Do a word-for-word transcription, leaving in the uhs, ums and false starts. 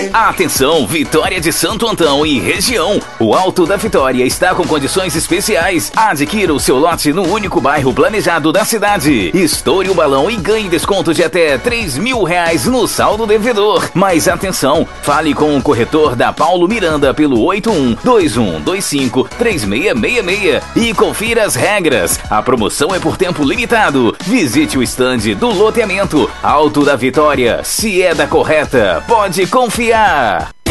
Atenção, Vitória de Santo Antão e região. O Alto da Vitória está com condições especiais. Adquira o seu lote no único bairro planejado da cidade. Estoure o balão e ganhe desconto de até três mil reais no saldo devedor. Mas atenção, fale com o corretor da Paulo Miranda pelo oito um dois um dois cinco três seis seis seis e confira as regras. A promoção é por tempo limitado. Visite o estande do loteamento Alto da Vitória. Se é da correta, pode confiar.